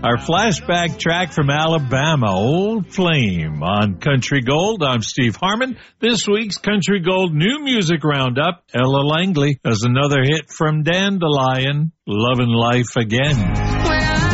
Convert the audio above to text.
Our flashback track from Alabama, Old Flame, on Country Gold. I'm Steve Harmon. This week's Country Gold New Music Roundup, Ella Langley has another hit from Dandelion, Lovin' Life Again.